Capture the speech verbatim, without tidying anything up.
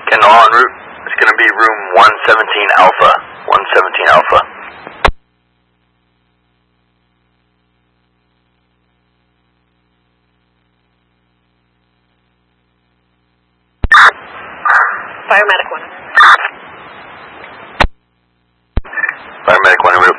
Kendall en route. It's going to be room one seventeen Alpha. one seventeen Alpha. Firemedic one. Paramedic one en route.